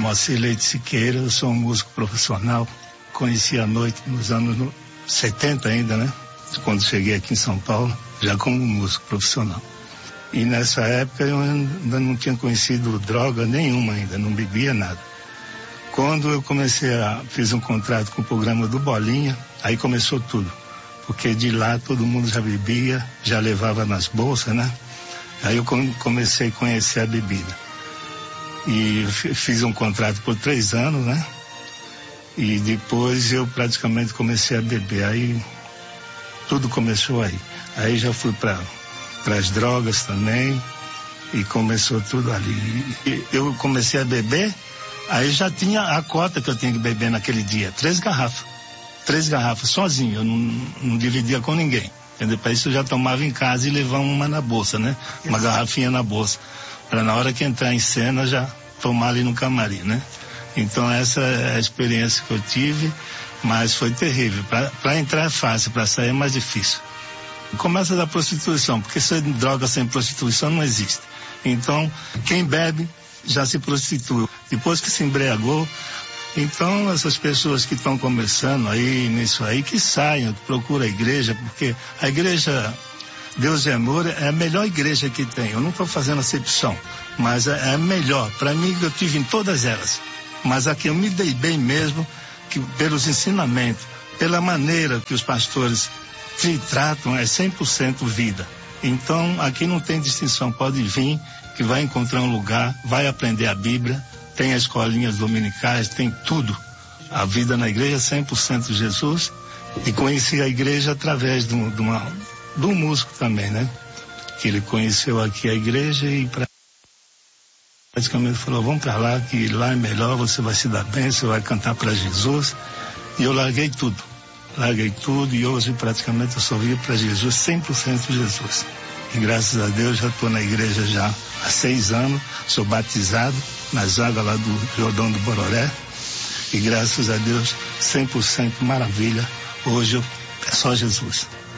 Moacir Leite Siqueira, eu sou um músico profissional. Conheci a noite nos anos 70 ainda, né? Quando cheguei aqui em São Paulo, já como músico profissional. E nessa época eu ainda não tinha conhecido droga nenhuma ainda, não bebia nada. Quando eu fiz um contrato com o programa do Bolinha, aí começou tudo. Porque de lá todo mundo já bebia, já levava nas bolsas, né? Aí eu comecei a conhecer a bebida. E fiz um contrato por 3 anos, né? E depois eu praticamente comecei a beber. Aí tudo começou aí. Aí já fui para as drogas também. E começou tudo ali. E eu comecei a beber, aí já tinha a cota que eu tinha que beber naquele dia. 3 garrafas. 3 garrafas sozinho, eu não dividia com ninguém. Entendeu? Para isso eu já tomava em casa e levava uma na bolsa, né? Uma garrafinha na bolsa. Para na hora que entrar em cena já tomar ali no camarim, né? Então essa é a experiência que eu tive, mas foi terrível. Para entrar é fácil, para sair é mais difícil. Começa da prostituição, porque droga sem prostituição não existe. Então, quem bebe já se prostitui. Depois que se embriagou, então essas pessoas que estão começando aí nisso aí, que saiam, que procuram a igreja, porque a igreja Deus e Amor é a melhor igreja que tem. Eu não estou fazendo acepção, mas é a melhor. Para mim, eu tive em todas elas. Mas aqui eu me dei bem mesmo, que pelos ensinamentos, pela maneira que os pastores te tratam, é 100% vida. Então, aqui não tem distinção. Pode vir, que vai encontrar um lugar, vai aprender a Bíblia, tem as escolinhas dominicais, tem tudo. A vida na igreja é 100% Jesus. E conheci a igreja através de um músico também, né? Que ele conheceu aqui a igreja e praticamente falou, vamos para lá, que lá é melhor, você vai se dar bem, você vai cantar para Jesus. E eu larguei tudo e hoje praticamente eu só vivo para Jesus, 100% Jesus. E graças a Deus já estou na igreja já há 6 anos, sou batizado nas águas lá do Jordão do Bororé. E graças a Deus, 100% maravilha. Hoje é só Jesus.